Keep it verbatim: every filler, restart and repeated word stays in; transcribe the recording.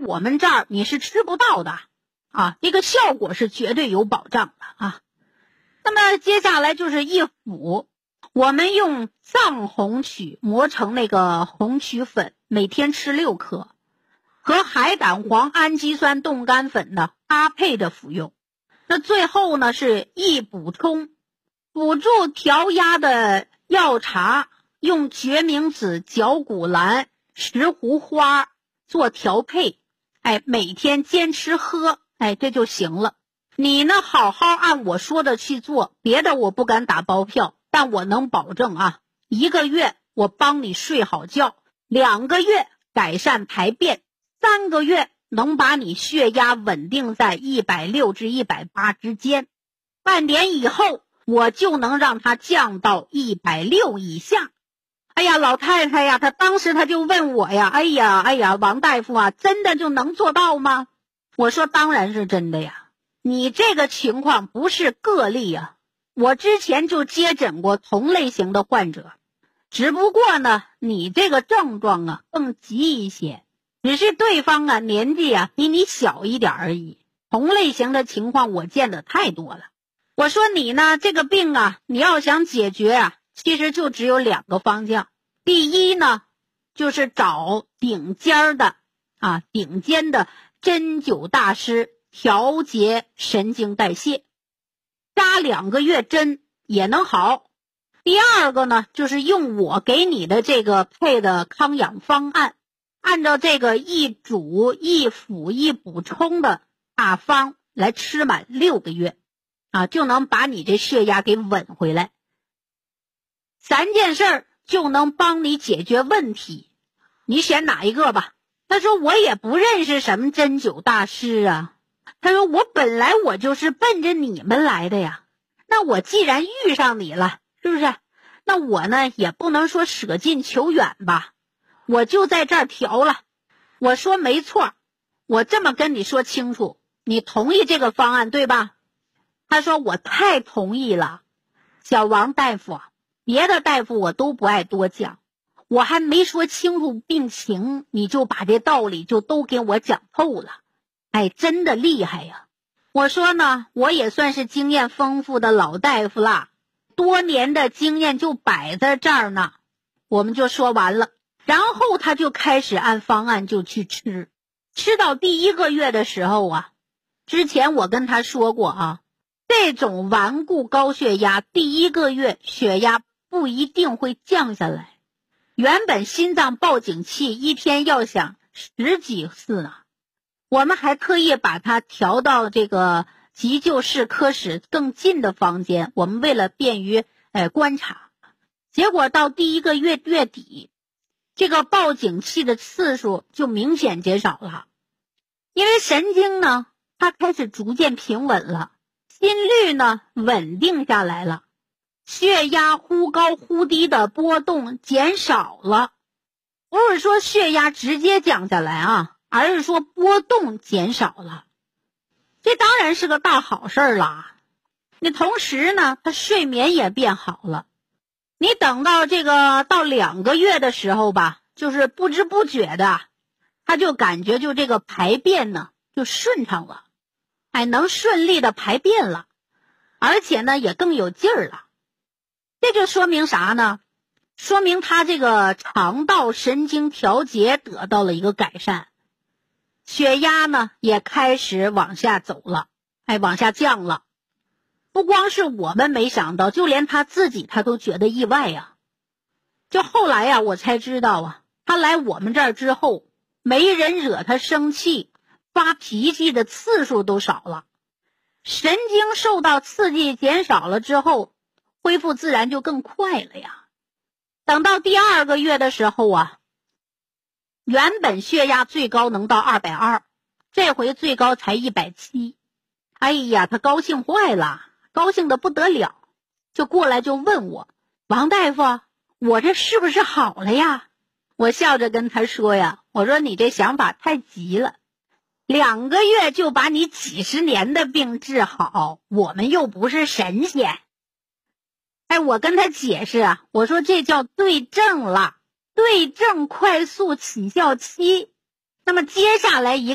我们这儿你是吃不到的啊，这个效果是绝对有保障的啊。那么接下来就是一辅，我们用藏红曲磨成那个红曲粉，每天吃六颗，和海胆黄氨基酸冻干粉呢搭配着服用。那最后呢是一补充，辅助调压的药茶，用决明子、绞股蓝、石斛花做调配，哎，每天坚持喝，哎，这就行了。你呢好好按我说的去做，别的我不敢打包票，但我能保证啊，一个月我帮你睡好觉，两个月改善排便，三个月能把你血压稳定在一百六至一百八之间，半年以后我就能让它降到一百六以下。哎呀，老太太呀，她当时她就问我呀，哎呀哎呀，王大夫啊，真的就能做到吗？我说当然是真的呀，你这个情况不是个例啊，我之前就接诊过同类型的患者，只不过呢，你这个症状啊更急一些，只是对方啊年纪啊比你小一点而已，同类型的情况我见得太多了。我说你呢这个病啊，你要想解决啊，其实就只有两个方向。第一呢，就是找顶尖的啊顶尖的针灸大师调节神经代谢，扎两个月针也能好。第二个呢，就是用我给你的这个配的康养方案，按照这个一煮一辅一补充的大方来吃满六个月啊，就能把你这血压给稳回来。三件事儿就能帮你解决问题，你选哪一个吧？他说我也不认识什么针灸大师啊，他说我本来我就是奔着你们来的呀，那我既然遇上你了，是不是？那我呢也不能说舍近求远吧，我就在这儿调了。我说没错，我这么跟你说清楚，你同意这个方案对吧？他说我太同意了。小王大夫，别的大夫我都不爱多讲，我还没说清楚病情，你就把这道理就都给我讲透了，哎，真的厉害呀。我说呢，我也算是经验丰富的老大夫了，多年的经验就摆在这儿呢。我们就说完了，然后他就开始按方案就去吃。吃到第一个月的时候啊，之前我跟他说过啊，这种顽固高血压第一个月血压不一定会降下来，原本心脏报警器一天要响十几次呢，我们还特意把它调到这个急救室科室更近的房间，我们为了便于呃观察。结果到第一个月月底，这个报警器的次数就明显减少了，因为神经呢它开始逐渐平稳了，心率呢稳定下来了，血压忽高忽低的波动减少了。不是说血压直接降下来啊，而是说波动减少了，这当然是个大好事啦。你同时呢，他睡眠也变好了。你等到这个到两个月的时候吧，就是不知不觉的，他就感觉就这个排便呢就顺畅了，哎，能顺利的排便了，而且呢也更有劲儿了。这就说明啥呢？说明他这个肠道神经调节得到了一个改善，血压呢也开始往下走了，哎，往下降了。不光是我们没想到，就连他自己他都觉得意外呀。就后来呀，我才知道啊，他来我们这儿之后，没人惹他生气，发脾气的次数都少了，神经受到刺激减少了之后，恢复自然就更快了呀。等到第二个月的时候啊，原本血压最高能到二百二，这回最高才一百七。哎呀，他高兴坏了，高兴的不得了，就过来就问我，王大夫，我这是不是好了呀？我笑着跟他说呀，我说你这想法太急了，两个月就把你几十年的病治好，我们又不是神仙。哎，我跟他解释啊，我说这叫对症了，对症快速起效期。那么接下来一